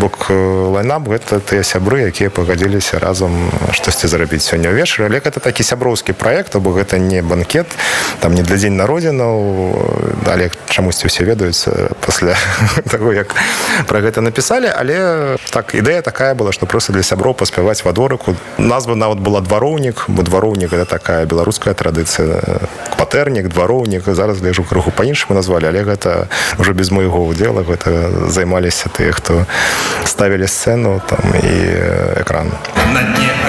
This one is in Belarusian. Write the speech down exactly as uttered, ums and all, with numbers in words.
бок лайнап гэта тыя сябры, якія пагадзіліся разам штосьці зрабіць сёння ўвечары, але гэта такі сяброўскі праект, бо гэта не банкет, там не для дзень народзінаў, але чамусьці ўсе ведаюць пасля таго, як пра гэта напісалі, але так ідэя такая была, што проста для сяброў паспяваць во дворыку. Назва нават была двароўнік, бо двароўнік гэта такая беларуская традыцыя. Кватэрнік, двароўнік, зараз гляжу крыху па-іншаму назвалі, але гэта ўжо без майго ўдзела, гэта займаліся тыя, хто ставілі сцэну там і экран. На дне